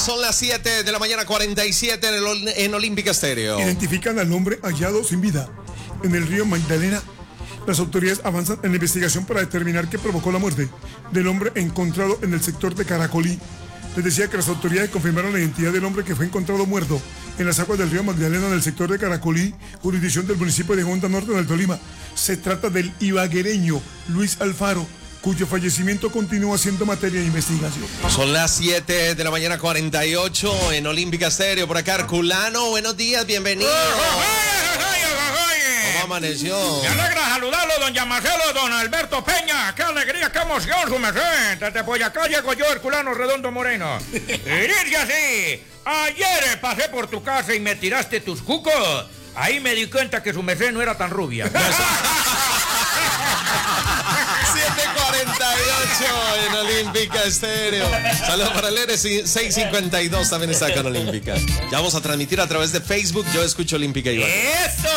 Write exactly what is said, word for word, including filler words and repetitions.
son las siete de la mañana, cuarenta y siete en, el, en Olímpica Estéreo. Identifican al hombre hallado sin vida en el río Magdalena. Las autoridades avanzan en la investigación para determinar qué provocó la muerte del hombre encontrado en el sector de Caracolí. Les decía que las autoridades confirmaron la identidad del hombre que fue encontrado muerto en las aguas del río Magdalena en el sector de Caracolí, jurisdicción del municipio de Honda Norte, en el Tolima. Se trata del ibaguereño Luis Alfaro, cuyo fallecimiento continúa siendo materia de investigación. Son las siete de la mañana, cuarenta y ocho en Olímpica Estéreo. Por acá, Herculano, buenos días, bienvenido. ¿Cómo amaneció? Me alegra saludarlo, don Marcelo, don Alberto Peña. ¡Qué alegría, qué emoción, su merced! Desde Boyacá llego yo, Herculano Redondo Moreno. Y dice así: ayer pasé por tu casa y me tiraste tus cucos. Ahí me di cuenta que su merced no era tan rubia. siete cuarenta y ocho en Olímpica Estéreo. Saludos para el Eres seiscientos cincuenta y dos, también está con Olímpica. Ya vamos a transmitir a través de Facebook. Yo escucho Olímpica y ¡eso!